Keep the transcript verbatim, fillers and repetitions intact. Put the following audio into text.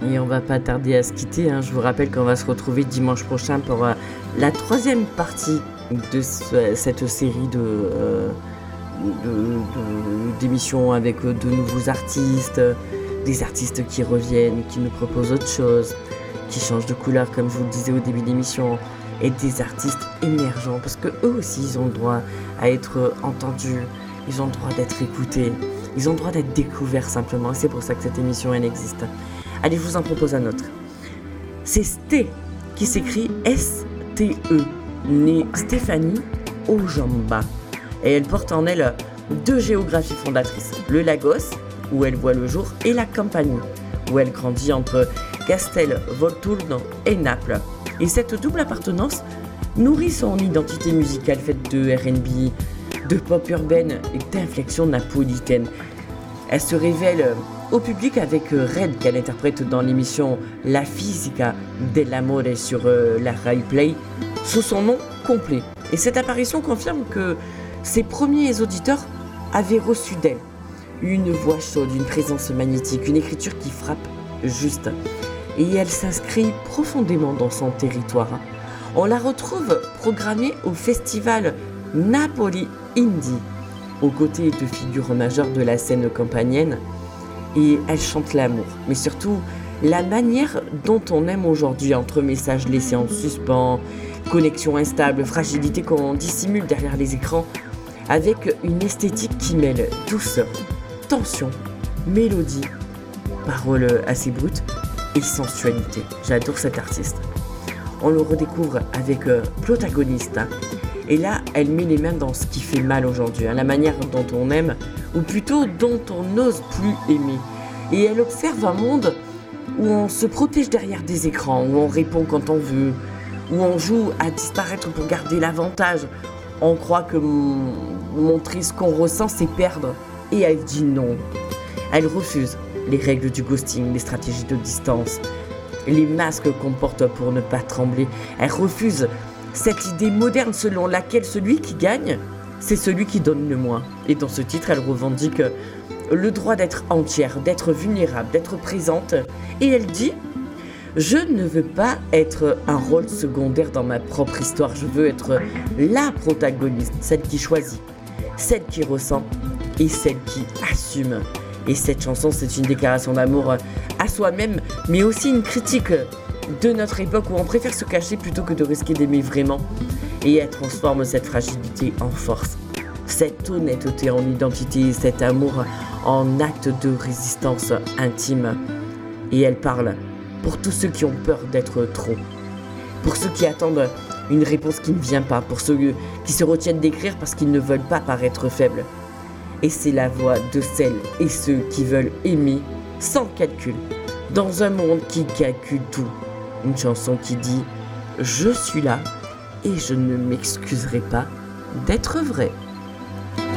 Et on va pas tarder à se quitter, hein. Je vous rappelle qu'on va se retrouver dimanche prochain pour euh, la troisième partie de ce- cette série de, euh, de- de- d'émissions avec euh, de nouveaux artistes, euh, des artistes qui reviennent, qui nous proposent autre chose, qui changent de couleur comme je vous le disais au début de l'émission, et des artistes émergents parce que eux aussi ils ont le droit à être entendus, ils ont le droit d'être écoutés, ils ont le droit d'être découverts simplement, et c'est pour ça que cette émission elle existe. Allez, je vous en propose un autre. C'est Sté, qui s'écrit S T E, née Stéphanie Ojamba. Et elle porte en elle deux géographies fondatrices, le Lagos, où elle voit le jour, et la Campanie, où elle grandit entre Castel Volturno et Naples. Et cette double appartenance nourrit son identité musicale faite de R and B, de pop urbaine et d'inflexion napolitaine. Elle se révèle au public avec Red qu'elle interprète dans l'émission La Fisica dell'Amore sur euh, la Rai Play sous son nom complet. Et cette apparition confirme que ses premiers auditeurs avaient reçu d'elle une voix chaude, une présence magnétique, une écriture qui frappe juste. Et elle s'inscrit profondément dans son territoire. On la retrouve programmée au festival Napoli Indie, aux côtés de figures majeures de la scène campanienne, et elle chante l'amour, mais surtout la manière dont on aime aujourd'hui, entre messages laissés en suspens, connexion instable, fragilité qu'on dissimule derrière les écrans, avec une esthétique qui mêle douceur, tension, mélodie, paroles assez brutes et sensualité. J'adore cet artiste. On le redécouvre avec euh, Protagonista. Et là, elle met les mains dans ce qui fait mal aujourd'hui, hein, la manière dont on aime, ou plutôt dont on n'ose plus aimer. Et elle observe un monde où on se protège derrière des écrans, où on répond quand on veut, où on joue à disparaître pour garder l'avantage. On croit que m- montrer ce qu'on ressent, c'est perdre. Et elle dit non. Elle refuse les règles du ghosting, les stratégies de distance, les masques qu'on porte pour ne pas trembler. Elle refuse cette idée moderne selon laquelle celui qui gagne, c'est celui qui donne le moins. Et dans ce titre, elle revendique le droit d'être entière, d'être vulnérable, d'être présente. Et elle dit « Je ne veux pas être un rôle secondaire dans ma propre histoire. Je veux être la protagoniste, celle qui choisit, celle qui ressent et celle qui assume. » Et cette chanson, c'est une déclaration d'amour à soi-même, mais aussi une critique de notre époque où on préfère se cacher plutôt que de risquer d'aimer vraiment. Et elle transforme cette fragilité en force, cette honnêteté en identité, cet amour en acte de résistance intime. Et elle parle pour tous ceux qui ont peur d'être trop, pour ceux qui attendent une réponse qui ne vient pas, pour ceux qui se retiennent d'écrire parce qu'ils ne veulent pas paraître faibles. Et c'est la voix de celles et ceux qui veulent aimer sans calcul, dans un monde qui calcule tout. Une chanson qui dit « Je suis là et je ne m'excuserai pas d'être vrai ».